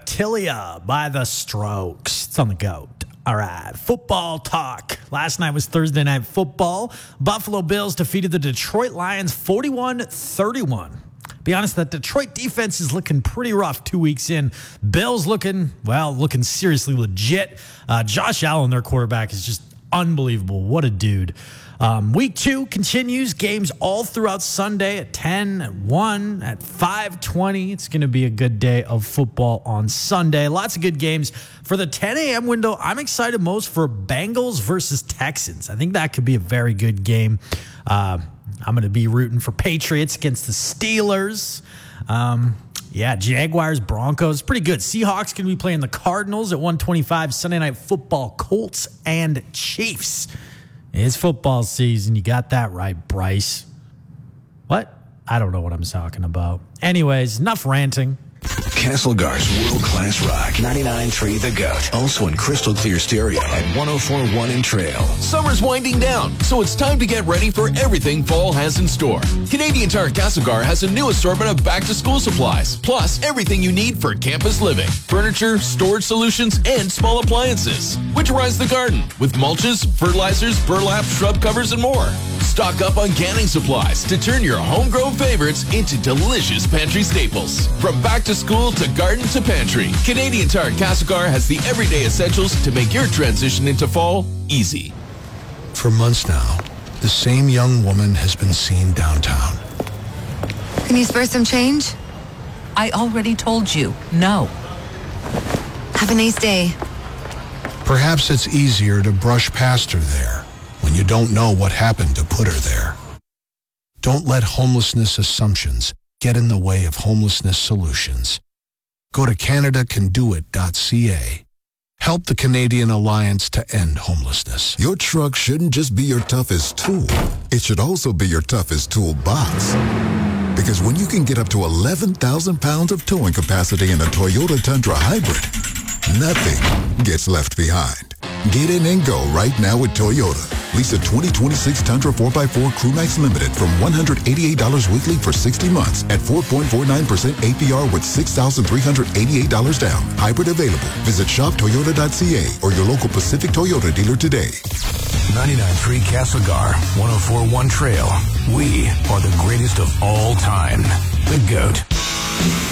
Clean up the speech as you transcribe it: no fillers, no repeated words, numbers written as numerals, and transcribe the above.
Reptilia by The Strokes. It's on the GOAT. All right, football talk. Last night was Thursday Night Football. Buffalo Bills defeated the Detroit Lions 41-31. Be honest, that Detroit defense is looking pretty rough 2 weeks in. Bills looking seriously legit. Josh Allen, their quarterback, is just unbelievable. What a dude. Week 2 continues. Games all throughout Sunday at 10, at 1, at 5:20. It's going to be a good day of football on Sunday. Lots of good games. For the 10 a.m. window, I'm excited most for Bengals versus Texans. I think that could be a very good game. I'm going to be rooting for Patriots against the Steelers. Jaguars, Broncos, pretty good. Seahawks going to be playing the Cardinals at 1:25. Sunday Night Football, Colts and Chiefs. It's football season. You got that right, Bryce. What? I don't know what I'm talking about. Anyways, enough ranting. Castlegar's world-class rock. 99.3 The GOAT. Also in crystal clear stereo at 104.1 in Trail. Summer's winding down, so it's time to get ready for everything fall has in store. Canadian Tire Castlegar has a new assortment of back-to-school supplies, plus everything you need for campus living, furniture, storage solutions, and small appliances. Winterize the garden with mulches, fertilizers, burlap, shrub covers, and more. Stock up on canning supplies to turn your homegrown favorites into delicious pantry staples. From back to school to garden to pantry, Canadian Tire Castlegar has the everyday essentials to make your transition into fall easy. For months now, the same young woman has been seen downtown. Can you spare some change? I already told you, no. Have a nice day. Perhaps it's easier to brush past her there when you don't know what happened to put her there. Don't let homelessness assumptions get in the way of homelessness solutions. Go to CanadaCanDoIt.ca. Help the Canadian Alliance to end homelessness. Your truck shouldn't just be your toughest tool. It should also be your toughest toolbox. Because when you can get up to 11,000 pounds of towing capacity in a Toyota Tundra Hybrid, nothing gets left behind. Get in and go right now with Toyota. Lease a 2026 Tundra 4x4 Crewmax Limited from $188 weekly for 60 months at 4.49% APR with $6,388 down. Hybrid available. Visit shoptoyota.ca or your local Pacific Toyota dealer today. 99.3 Castlegar, 104.1 Trail. We are the greatest of all time. The GOAT.